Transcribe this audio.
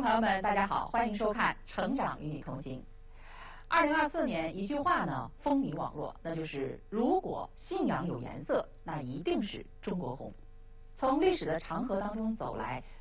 众朋友们，大家好，欢迎收看《成长与你同行》。2024年一句话呢风靡网络，那就是如果信仰有颜色，那一定是中国红。从历史的长河当中走来，